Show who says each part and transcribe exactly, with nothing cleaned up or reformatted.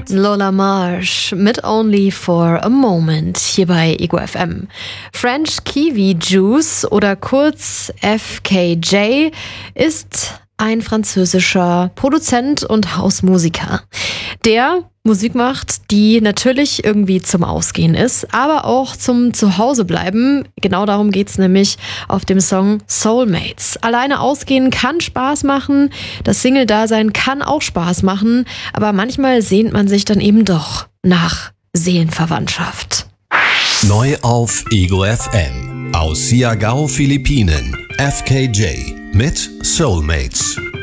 Speaker 1: Lola Marsh mit Only for a Moment hier bei Ego F M. French Kiwi Juice oder kurz F K J ist ein französischer Produzent und Hausmusiker, der Musik macht, die natürlich irgendwie zum Ausgehen ist, aber auch zum Zuhausebleiben. Genau darum geht's nämlich auf dem Song Soulmates. Alleine ausgehen kann Spaß machen, das Single-Dasein kann auch Spaß machen, aber manchmal sehnt man sich dann eben doch nach Seelenverwandtschaft.
Speaker 2: Neu auf Ego F M. Aus Siargao, Philippinen. F K J mit Soulmates.